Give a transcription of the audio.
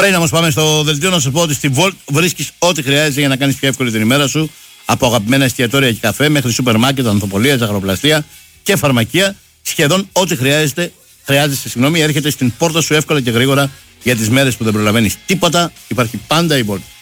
Πριν όμως πάμε στο δελτίο, να σου πω ότι στη Volt βρίσκεις ό,τι χρειάζεται για να κάνεις πιο εύκολη την ημέρα σου. Από αγαπημένα εστιατόρια και καφέ μέχρι σούπερ μάρκετ, ανθοπολία, ζαχαροπλαστεία και φαρμακεία. Σχεδόν ό,τι χρειάζεσαι, έρχεται στην πόρτα σου εύκολα και γρήγορα για τις μέρες που δεν προλαβαίνεις τίποτα. Υπάρχει πάντα η Volt.